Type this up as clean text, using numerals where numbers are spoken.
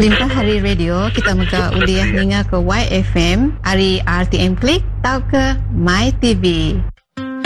Limpah hari radio kita muka uliah ninga ke YFM, hari RTM Klik, tau ke My TV.